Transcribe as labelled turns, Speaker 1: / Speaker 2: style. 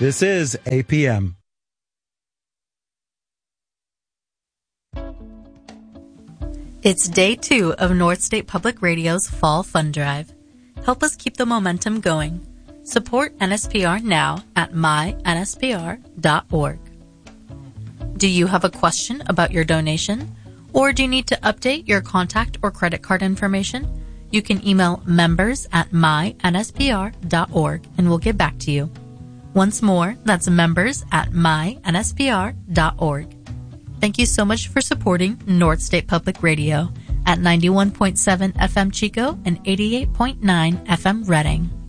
Speaker 1: This is APM.
Speaker 2: It's day 2 of North State Public Radio's Fall Fund Drive. Help us keep the momentum going. Support NSPR now at mynspr.org. Do you have a question about your donation? Or do you need to update your contact or credit card information? You can email members@mynspr.org and we'll get back to you. Once more, that's members@mynspr.org. Thank you so much for supporting North State Public Radio at 91.7 FM Chico and 88.9 FM Reading.